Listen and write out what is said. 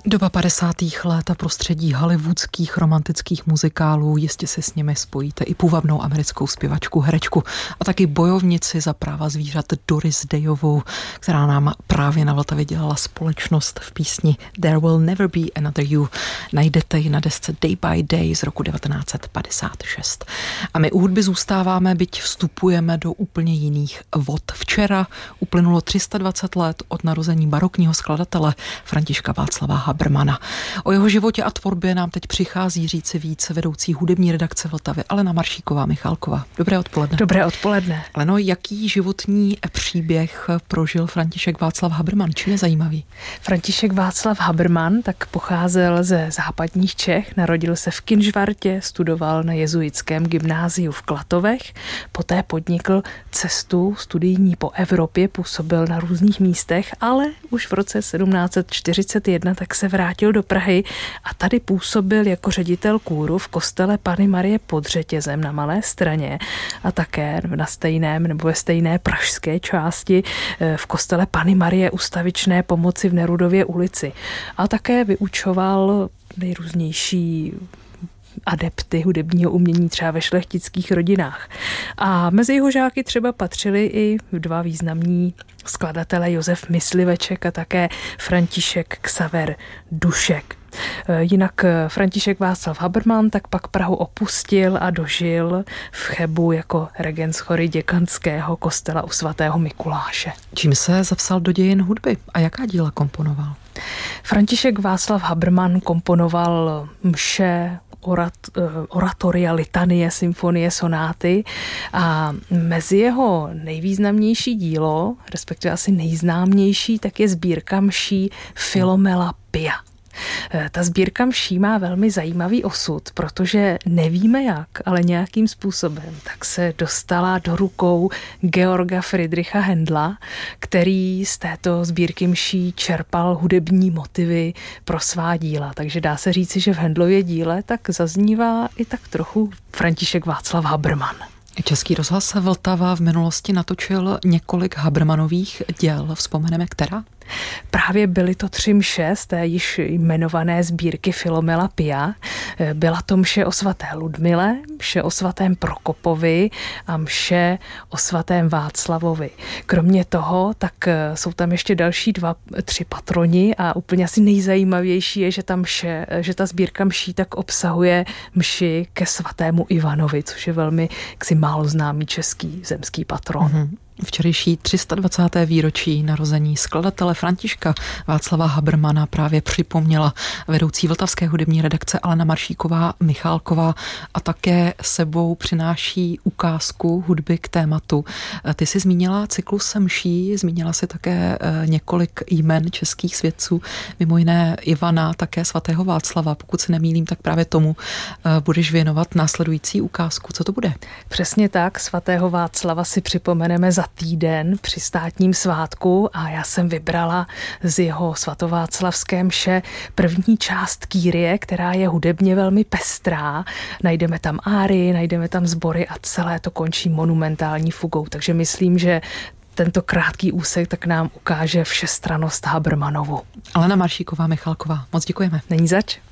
Doba 50. let a prostředí hollywoodských romantických muzikálů, jistě si s nimi spojíte i půvabnou americkou zpěvačku, herečku a taky bojovnici za práva zvířat Doris Dayovou, která nám právě na Vltavě dělala společnost v písni There Will Never Be Another You. Najdete ji na desce Day by Day z roku 1956. A my u hudby zůstáváme, byť vstupujeme do úplně jiných vod. Včera uplynulo 320 let od narození barokního skladatele Františka Václava Habermana. O jeho životě a tvorbě nám teď přichází říci víc vedoucí hudební redakce Vltavy Alena Maršíková Michálková. Dobré odpoledne. Dobré odpoledne. Aleno, jaký životní příběh prožil František Václav Haberman? Čím je zajímavý? František Václav Haberman tak pocházel ze západních Čech, narodil se v Kynžvartě, studoval na jezuitském gymnáziu v Klatovech, poté podnikl cestu studijní po Evropě, působil na různých místech, ale už v roce 1741 tak se vrátil do Prahy a tady působil jako ředitel kůru v kostele Panny Marie pod Řetězem na Malé Straně a také na stejném nebo ve stejné pražské části v kostele Panny Marie Ustavičné pomoci v Nerudově ulici. A také vyučoval nejrůznější adepty hudebního umění třeba ve šlechtických rodinách. A mezi jeho žáky třeba patřili i dva významní skladatelé Josef Mysliveček a také František Xaver Dušek. Jinak František Václav Haberman tak pak Prahu opustil a dožil v Chebu jako regent chory děkanského kostela u svatého Mikuláše. Čím se zavsal do dějin hudby a jaká díla komponoval? František Václav Haberman komponoval mše, oratoria, litanie, symfonie, sonáty a mezi jeho nejvýznamnější dílo, respektive asi nejznámější, tak je sbírka mší Philomela Pia. Ta sbírka mší má velmi zajímavý osud, protože nevíme jak, ale nějakým způsobem tak se dostala do rukou Georga Friedricha Händla, který z této sbírky mší čerpal hudební motivy pro svá díla. Takže dá se říci, že v Händlově díle tak zaznívá i tak trochu František Václav Haberman. Český rozhlas Vltava v minulosti natočil několik Habermanových děl. Vzpomeneme, která? Právě byly to 3 mše z té již jmenované sbírky Philomela Pia. Byla to mše o svaté Ludmile, mše o svatém Prokopovi a mše o svatém Václavovi. Kromě toho, tak jsou tam ještě další 3 patroni a úplně asi nejzajímavější je, že ta sbírka mší tak obsahuje mši ke svatému Ivanovi, což je velmi málo známý český zemský patron. Mm-hmm. Včerejší 320. výročí narození skladatele Františka Václava Habermana právě připomněla vedoucí vltavské hudební redakce Alena Maršíková Michálková a také sebou přináší ukázku hudby k tématu. Ty jsi zmínila cyklus mší, zmínila si také několik jmen českých svědců, mimo jiné Ivana, také svatého Václava. Pokud se nemýlím, tak právě tomu budeš věnovat následující ukázku. Co to bude? Přesně tak, svatého Václava si připomeneme za týden při státním svátku a já jsem vybrala z jeho svatováclavské mše první část Kyrie, která je hudebně velmi pestrá. Najdeme tam árii, najdeme tam sbory a celé to končí monumentální fugou. Takže myslím, že tento krátký úsek tak nám ukáže všestrannost Habermanovu. Alena Maršíková Michálková, moc děkujeme. Není zač.